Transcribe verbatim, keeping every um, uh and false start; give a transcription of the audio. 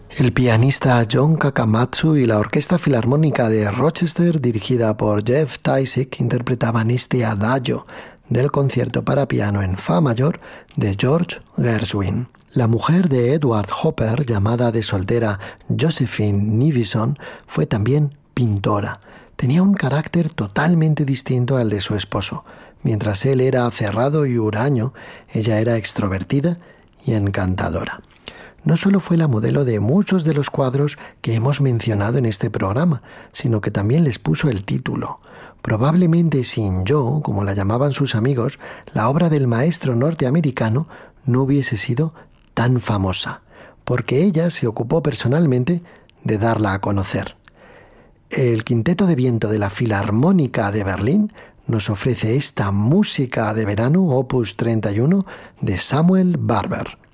El pianista John Kakamatsu y la Orquesta Filarmónica de Rochester, dirigida por Jeff Tysick, interpretaban este adagio del concierto para piano en fa mayor de George Gershwin. La mujer de Edward Hopper, llamada de soltera Josephine Nivison, fue también pintora. Tenía un carácter totalmente distinto al de su esposo. Mientras él era cerrado y huraño, ella era extrovertida y encantadora. No solo fue la modelo de muchos de los cuadros que hemos mencionado en este programa, sino que también les puso el título. Probablemente sin yo, como la llamaban sus amigos, la obra del maestro norteamericano no hubiese sido tan famosa, porque ella se ocupó personalmente de darla a conocer. El Quinteto de Viento de la Filarmónica de Berlín nos ofrece esta música de verano, opus treinta y uno, de Samuel Barber.